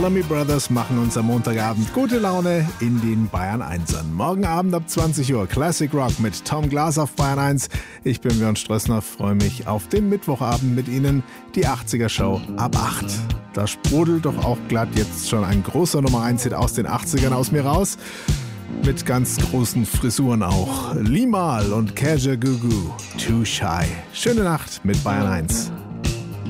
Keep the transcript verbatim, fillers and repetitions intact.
Bellamy Brothers machen uns am Montagabend gute Laune in den Bayern Einsern. Morgen Abend ab zwanzig Uhr Classic Rock mit Tom Glas auf Bayern eins. Ich bin Björn Strössner, freue mich auf den Mittwochabend mit Ihnen, die achtziger Show ab acht. Da sprudelt doch auch glatt jetzt schon ein großer Nummer eins Hit aus den achtzigern aus mir raus. Mit ganz großen Frisuren auch. Limahl und Kaja Gugu, Too Shy. Schöne Nacht mit Bayern eins.